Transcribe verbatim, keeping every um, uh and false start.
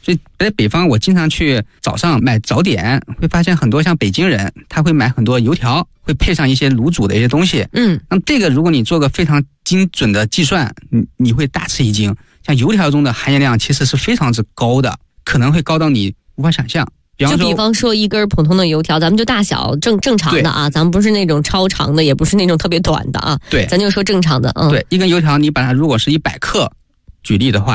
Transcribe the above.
所以在北方我经常去早上买早点，会发现很多像北京人他会买很多油条，会配上一些卤煮的一些东西。 嗯， 那么这个如果你做个非常精准的计算，你你会大吃一惊。像油条中的含盐量其实是非常之高的，可能会高到你无法想象。比方说就比方说一根普通的油条，咱们就大小正正常的啊，咱们不是那种超长的，也不是那种特别短的啊， 对， 咱就说正常的。嗯， 对，一根油条你把它如果是一百克举例的话，